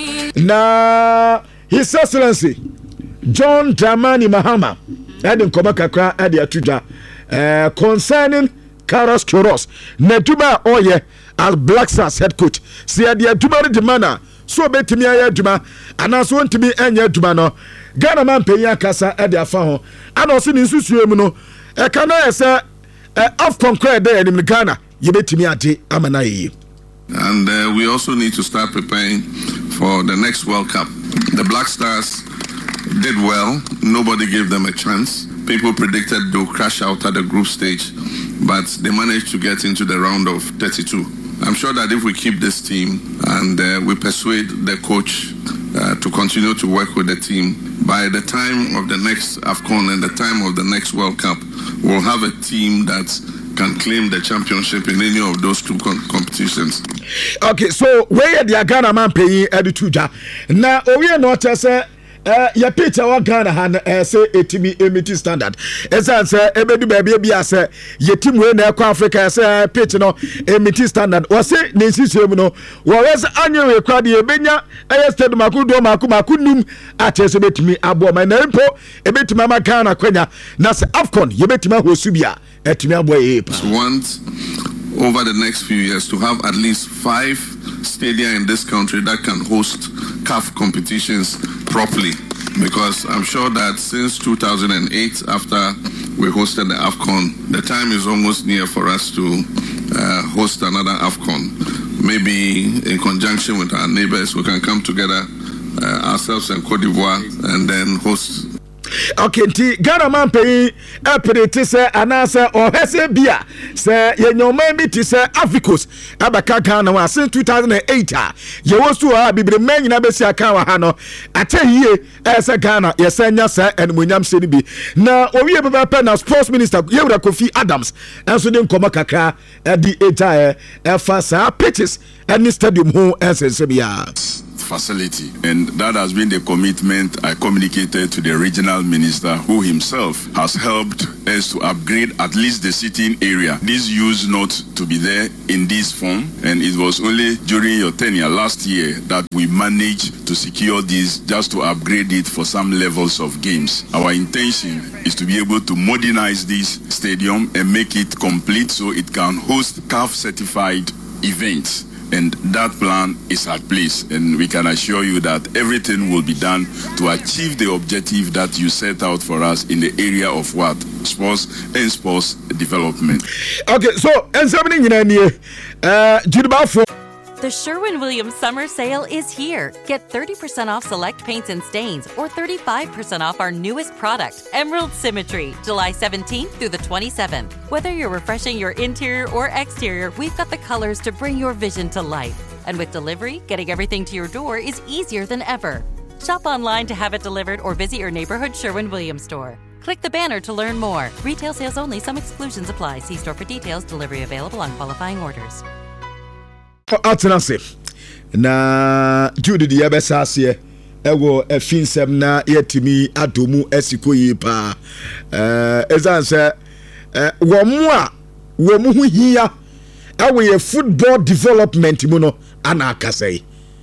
na His Excellency John Dramani Mahama and nkoma kakra ade atuja uh, concerning Carlos Queiroz Neduma oye as Black Stars head coach see ade aduma de mana so betimi aye aduma anaso ntimi enye aduma no Ghana man pay kasa e de afa ho ana o se ni nsusuo mu no e kana ese afcon credit dey in Ghana ye betimi ade amana yi. And uh, we also need to start preparing for the next World Cup. The Black Stars did well. Nobody gave them a chance. People predicted they'll crash out at the group stage, but they managed to get into the round of thirty-two. I'm sure that if we keep this team and uh, we persuade the coach uh, to continue to work with the team, by the time of the next AFCON and the time of the next World Cup, we'll have a team that can claim the championship in any of those two com- competitions. Okay, so where the Ghana man paying Edutuja? Now, we are not as a Uh, ya picture wa Ghana han uh, say etimi emiti standard esa say ebedu baby bia say yetim we na ekwa Africa say picture no emiti standard o say ne sisem no wo wes anyo we kwa de ebenya eye steady makudo maku makunum atese betimi abo ma na mpo ebetimi ma Ghana kwanya na say AFCON ye betimi hosu bia etimi abo ye pa. Want over the next few years to have at least five stadia in this country that can host C A F competitions properly, because I'm sure that since two thousand eight, after we hosted the AFCON, the time is almost near for us to uh, host another AFCON. Maybe in conjunction with our neighbors, we can come together uh, ourselves and Cote d'Ivoire and then host. Okay, nti Ghana man pay epiriti se anasa ohese bia se yenyoman bi ti se Africos abaka Ghana wa since two thousand eight a ye wosu a bibire man nyina besi aka wa ha no ate yie ese Ghana ye senya se enmunyam se ni bi na owie baba pe na sports minister Yewura Kofi Adams enso de nkoma kakra di eta e efa sa pitches any stadium ho ensense bia facility, and that has been the commitment I communicated to the regional minister, who himself has helped us to upgrade at least the sitting area. This used not to be there in this form, and it was only during your tenure last year that we managed to secure this just to upgrade it for some levels of games. Our intention is to be able to modernize this stadium and make it complete so it can host C A F certified events. And that plan is at place, and we can assure you that everything will be done to achieve the objective that you set out for us in the area of what? Sports and sports development. Okay, so, and something in any uh Jidba. The Sherwin-Williams summer sale is here. Get thirty percent off select paints and stains, or thirty-five percent off our newest product, Emerald Symmetry, July seventeenth through the twenty-seventh. Whether you're refreshing your interior or exterior, we've got the colors to bring your vision to life. And with delivery, getting everything to your door is easier than ever. Shop online to have it delivered or visit your neighborhood Sherwin-Williams store. Click the banner to learn more. Retail sales only. Some exclusions apply. See store for details. Delivery available on qualifying orders. Atenase na Jude di yabesa ase ewo afinsem na yetimi adomu asiko yi pa eh ezanse eh wo mu a wo mu hu hia awe ye football development mu no ana akasai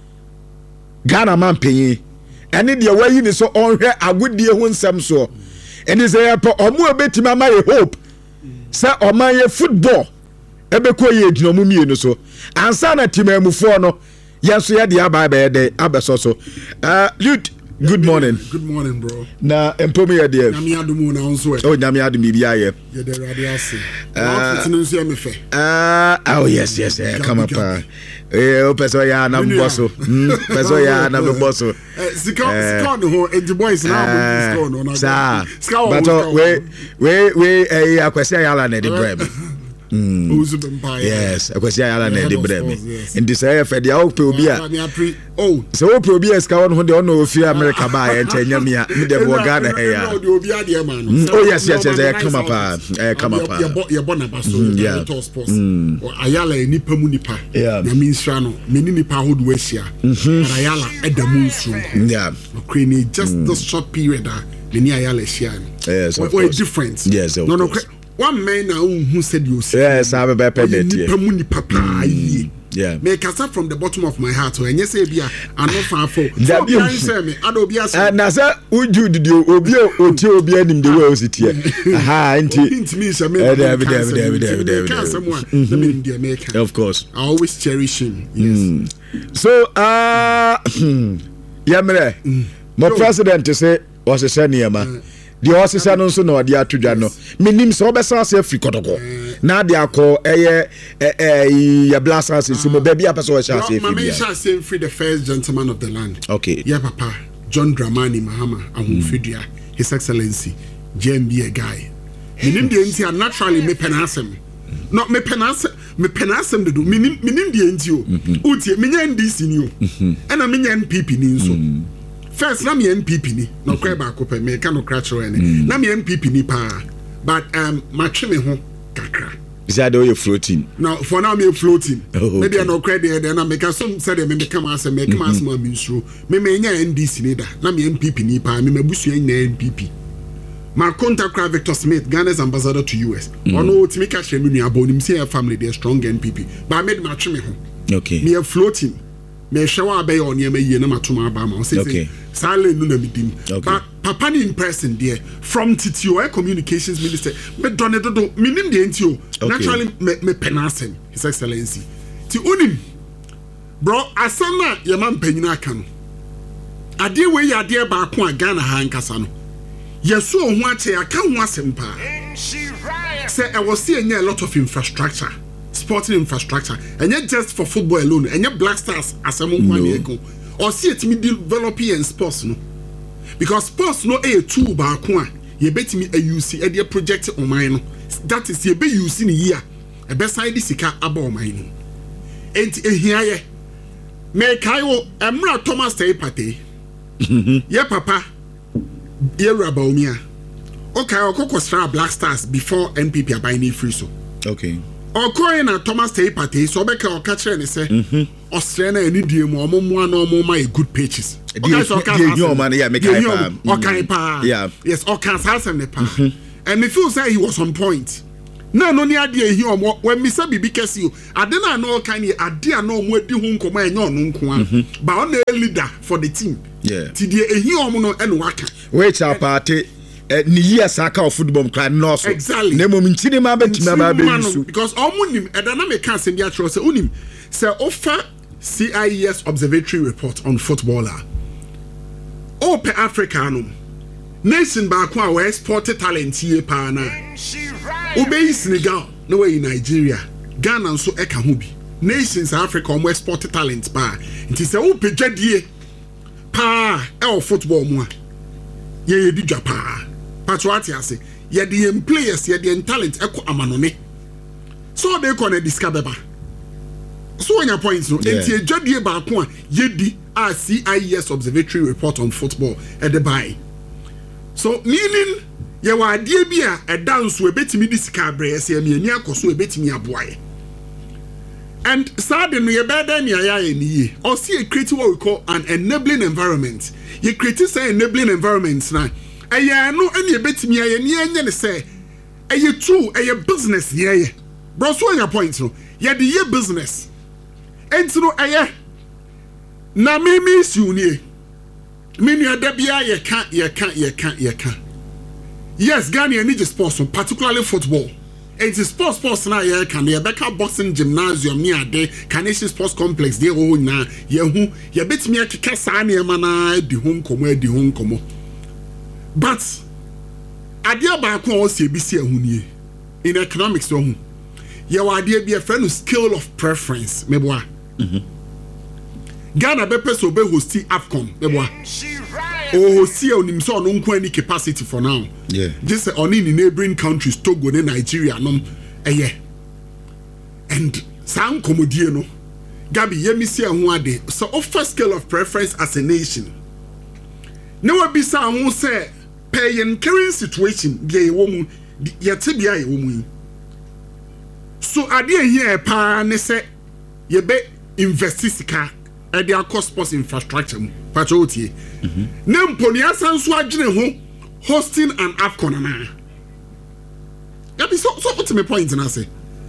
Ghana man penyi ene de wayi ni so onhwe agodie hu nsem so ene se ye pa omu obetimi ama ye hope se oman ye football ebeko ye edino mu mienu so ansa na timamufo no yenso ye de aba ba ye de abeso so uh Lude, good morning. Good morning, bro. Na empomi ye de nyame adumu na onso e oh nyame adumi bia ye ye de radio ase na office no nso ye me fe ah oh yes yes eh come up eh o peso ya na mboso peso ya na mboso eh sika sika no ho the boys na am sika no na sika but we we we eh akwese ya na de brem Mm. Yes, akwasi ayala na de breme. Ndi say e dia o pe obi a. Oh, so o pe obi a ska won ho de ono ofi America ba e ntanya me a me de bo Ghana he ya. Oh yes yes yes, come up eh come up. Ye bo na baso to sports. Ayala e nipa mu nipa. Na me nsra no, me ni nipa ho do ahia. Ayala e da mu nsu. Yeah. Ukraine just the short period ah, me ni ayala ahia. Yes. What a difference. Yes. No no one man now who said you see. Yes, I have a better yeah. Make us up from the bottom of my heart. And yes, be a no far for. That you say me. I don't be as. And as I would you did you obio or be in the world city. Aha, into me, some someone. Of course, I always cherish him. Yes. So, uh, Yamre, my president to say was a senior man. The horses are also no dia tudwa no menim so obesa ase free kotoko na dia ko eye eh ya blasters so mo baby apeso wa sha ase free. Mama sha ase free the first gentleman of the land. Okay. Yeah papa John Dramani Mahama ahunfidua his excellency J M B a guy. Menim de nti naturally me penasem. No me penasem me penasem de do menim menim de nti o. Utie menya N D C ni o. E na menya N P P ni nso. First, na me N P P ni no kwe ba ko pe me ka no kra chero ene na me N P P ni pa but um ma twe me ho kakra is that you floating now for now me floating me dey no kra dey na me ka some say dey me me come as me come as ma me nsuro me me nya N D C ni da na me N P P ni pa me mabusu nya N P P ma contact Cra Victor Smith Ghana's ambassador to U S ono timi ka hye me nua abonim say family dey strong N P P but me ma twe me ho okay me floating me hwe be on ye me yie na matoma ba ma say okay Sale no na midim but papa ni in person there from Titio communications minister me done do minim de ntio naturally me, me penasem his excellency ti unim bro asana ye man panyina aka no ade we ya ade ba ko a Ghana ha nkasa no yeso ho ache aka ho asem pa say I was seeing a lot of infrastructure sporting infrastructure and not just for football alone and your Black Stars asem ho ade ko or see it me developing and sports no because sports no a tool baako a ye betimi a use e dey project on mine no that is ye be use ni year e be side sika aba on mine no enti ehia ye me kai wo emra Thomas Tay Partey ye papa ye Rabaumia okay okoko stra Black Stars before N P P abai ni free so okay okoye na Thomas Tay Partey so be ka o ka kire ni say ostre na ani die mu omomo na omo ma good pages okay so ka you man yeah make I pa okay pa yeah yes okay sasem ne pa and me feel say he was on point na no ni ade ehi omo when me say bibi kesi o ade na no kan ni ade na omo adi hu nkomo enye onu nko a ba on a leader for the team yeah ti die ehi omo no ene waka which are party ni years aka of football cry no so exactly na mom ntini ma betima ba be so because omo nim e da na me kan sem dia tro say unim say offer C I E S observatory report on footballer Ope Africa no nation baako a we export talent here pa na obey Senegal no way in Nigeria Ghana nso eka ho bi nations Africa omo export talent pa nti se ope dwadie pa e o football mu a ye ye di dwa pa patriotic ase ye di em players ye di talent eko amanone so they can discover ba so on your points no enti edwadie baako a ye di a C I E S observatory report on football at the buy. So meaning ye wa adie bi a e dance we betimi di sika abre se me ani akoso e betimi aboaye. And sadly no ye beda ni aya ni ye. Or see a create what we call an enabling environment. Ye create say enabling environment na. Aya no ani e betimi aye ni anya ne say eye true eye business ye ye. Bro so on your point no. Ye di ye business. Enti no eye na me miss you nie me nua da bia ye ka ye ka ye ka ye ka yes Ghana need sports particularly football it is sports sports na ye ka ye beka boxing gymnasium ni ade Carnation Sports Complex dey ho na ye hu ye betimi akeka saa na ma na di ho nkomo adi ho nkomo but ade abaako o se bi se ahu nie in economics so hu ye wa ade bi e friend scale of preference meboa mhm Ghana be person be hosti AFCON eboa o hosti onim so no nko any capacity for now yeah just on in neighboring countries Togo and Nigeria no eye and san komodie no Gabi yemi se ho ade so offer scale of preference as a nation na wa bisa ho say pay in current situation dey wo mu yete bia ye wo mu so ade here pa ne say ye be invest sika e dey cost sports infrastructure patriotie na mponi asan so adwene ho hosting an AFCON na ya be so so what's my point na say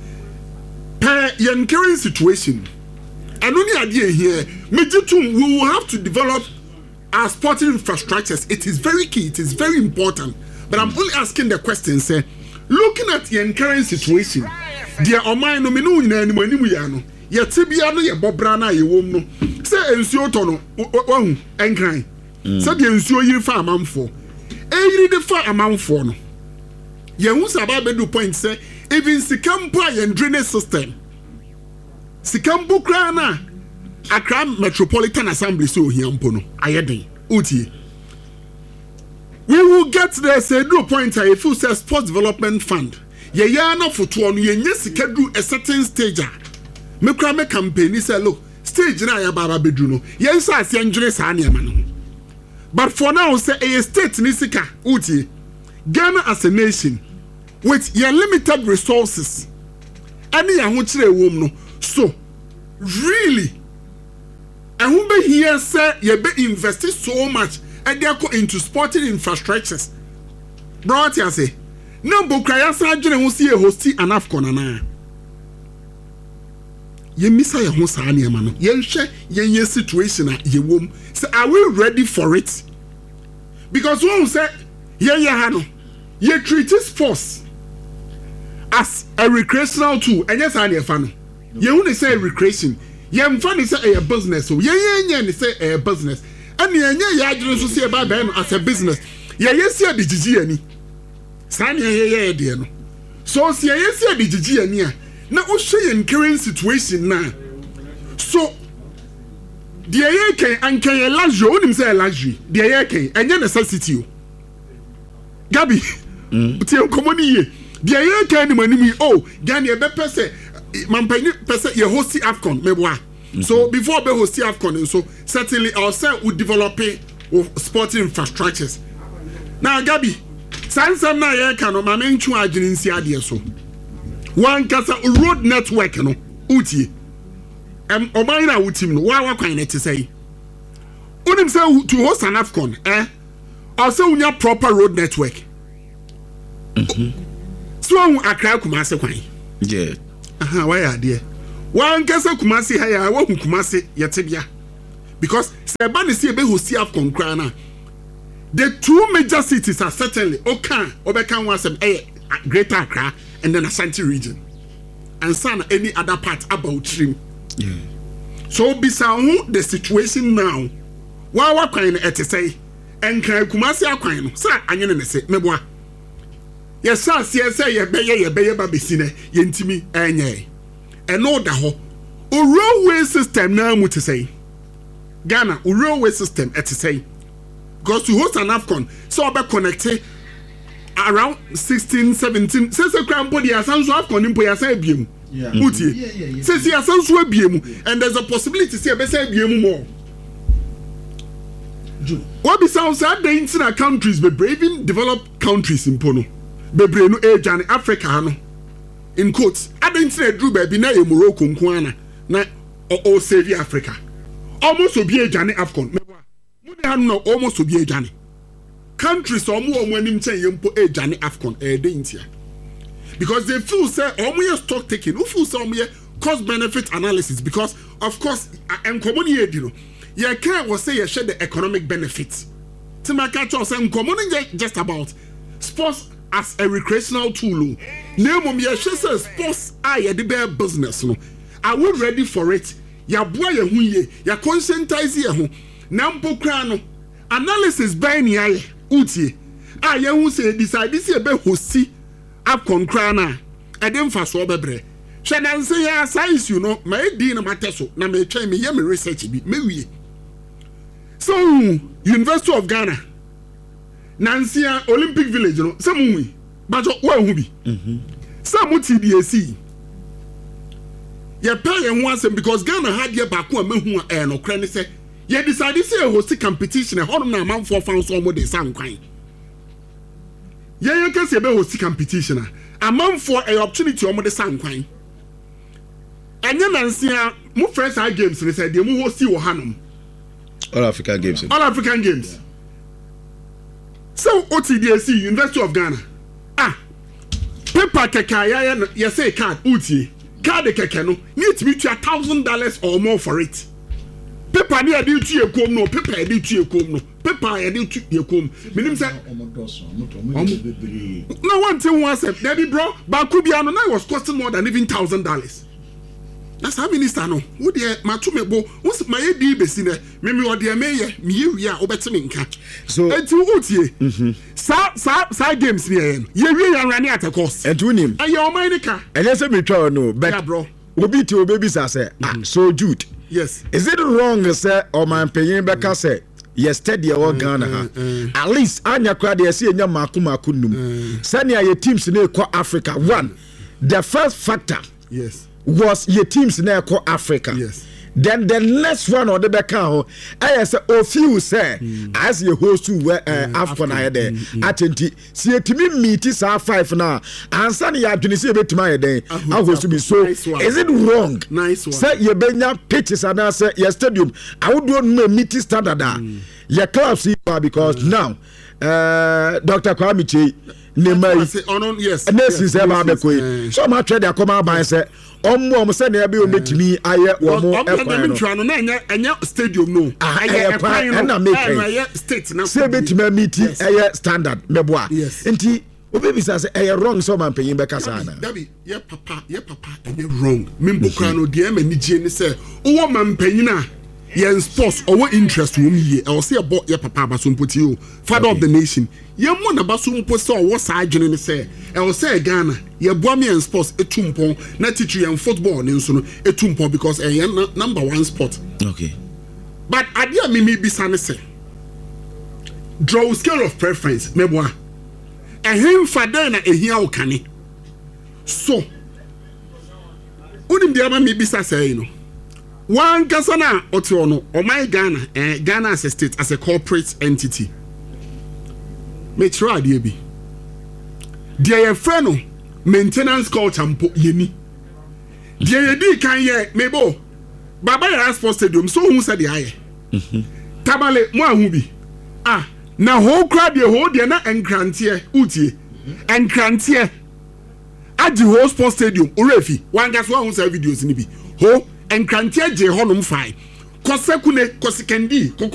per your current situation and only idea here me too we will have to develop our sporting infrastructures. It is very key, it is very important, but I'm only asking the question say looking at your current situation there o mind no me no nyina animu animu ya no ye tibia no ye bobra na ye wom no se ensuo to no wahu enkran se de ensuo yiri fa amamfo e yiri de fa amamfo no ye hu saba be do point say even sikampo a ye drainage system sikampo kra na Accra Metropolitan Assembly so hiampo no ayeden utie we will get there say do point I feel say sports development fund ye ya na foto no ye nya sika do a certain stage a me kra me campaign say look stage na ya baba bedru no ye nsa ase ndwere sa na ema no but for now say a state ni sika utie Ghana as a nation with your limited resources any ya ho kire wom no so really and who be here say you be invested so much and they go into sporting infrastructures. Bro, what you say? No, but Kraya Sajun who see a hosty and AFCON na. You miss a hosani man. You share your situation at your womb. So are we ready for it? Because one say, yeah, yeah, Hano, you treat sports as a recreational tool, and yes, I need fun. You only say recreation. Yem funny say a business, so yeah, yeah, yeah, say a business. And yeah, yeah, yeah, so say about them as a business. Yeah, yes, yeah, the Gigi any. San yeah, yeah, dear. So see, yes, yeah, the Gigi any. Now, what's she in current situation now? So the ye can and can a luxury onim say luxury the ye can enye necessity o Gabi but you come on ye the ye can ni oh Ghana e be pese mampanyi pese ye host AFCON meboa so before be host AFCON so certainly our say we develop sporting infrastructures now Gabi sansam na ye kan no ma mentwu agene nsi ade so one kasa road network no utie em oban na wutim no wa wa kwan na te say unim say to host an AFCON eh also unya proper road network mhm so akra Kumasi kwan yeah aha why are there one kasa Kumasi ha ya wa hu Kumasi yetebia because say ba ne see be host AFCON kran na the two major cities are certainly Okan Obekan Wasem eh Greater Accra and then Ashanti region and some any other part about Trim. Yeah. So beside the situation now, why what kind of say and can Kumasi Aquino, sir, I didn't say, Meboa. Yes, sir, say, ye bay, ye bay, babysine, yentimi, and ye. And no, the whole railway system now, what to say. Ghana, railway system, at to say. Because to host an AFCON, so I be connected around sixteen, seventeen. Since a crown body has also AFCON in Poyasa Bium. Yeah, yeah, yeah. Since he has also Bium, and there's a possibility to see a better Bium more. What be sounds sad the international countries, be braving developed countries in Pono, be brave age and Africa, in quotes, at the internet drew baby na Morocco, Kwana, na or save Africa. Almost will be a Johnny AFCON. No, almost to be a Johnny. Countries or more when him say you put a Johnny AFCON a danger. Because they feel say almost stock taking, who feel some cost benefit analysis because of course and common you know. Yeah, can't was say you share the economic benefits. To my catch us and common just about sports as a recreational tool. Name of your share sports I the bear business. No, I will ready for it. Ya boy ya huye, ya conscientize ya Nampo krano analysis by ni aye utie ah ye hu say decide this ye be hosti AFCON krana e dem fa so bebre hwe nan say ya science you know my di na mateso na me twa me ye me research bi me wie so University of Ghana Nansia Olympic Village no some hu ba jo wa hu bi mhm some T D A C ye pay ye hu asem because Ghana had ye back a mehu e no kra ne say you decided to say host competition and hold on a man for found some of the same kind. Yeah, you can say about host competition. A man for an opportunity on the same kind. And then I see more first high games and they said they move host you Hanum. All African games. All African games. Yeah. So O T D A C, University of Ghana. Ah, paper keka ya say card uti card keka no need to be to a thousand dollars or more for it. Paper ni ade tu ekom no paper ade tu ekom no paper ade tu ekom minim say no one thing one say baby bro baku bia no na was costing more than even one thousand dollars. That's how minister no wo de matu mebo wo my di besi na me me ode me ye me ye a obeti me nka so enti wo tie mhm sa sa sa games ni ye ye wie ya rani at cost enti wonim aye o man nika enye se me twa no but yeah bro obi ti obi sa say ah so Jude. Yes. Is it wrong to say or man paying back say yes steady or Ghana ha at least anya crowd dey see enya maku maku num send your teams in Africa one the first factor yes was your teams in Africa yes then the next one or the back ho I say o few say as you host to uh, AFCON aye there atenti see etimi meet sa five now answer ya adwene say betima aye there I host to be so is it wrong nice one say you benya pitches and say your stadium I would do no meet standard mm. your clubs because mm. now uh Doctor Kwame Chey Nemai yes and this is about the koi so much trade come by say omo omo say na be o metimi aye wo mo ekwan no na enya enya stadium no aye ekwan na make aye state na say betimi meet aye standard meboa enti obebi say aye wrong so man penyin be kasa na dabi ye papa ye papa aye wrong membo kran no de am ni gye ni say wo man penyin a yen sports or interest wo mi I will say about your papa Basumputi you father okay. of the nation ye mo na Basumpo so wo sa adwene ne say I will say Ghana ye boa me in sports etumpon na teach you in football ne nso no etumpon because e yen number one sport okay but adia me me bisa ne say draw scale of preference meboa ehim fada na ehia wo kane so unim dia ma me bisa say no one kasana oto no o my Ghana eh Ghana as a state as a corporate entity me try dia bi dia ye frɛ no maintenance culture mpo yeni dia ye di kan ye mebo baba ya sports stadium so hu said aye mhm tabale mo ahu bi ah na ho kra de ho de na enkrantie utie enkrantie adi ho sports stadium orefi wan gas wa hu sa videos ni bi ho enkrantie je honum fai kosekune kosikendi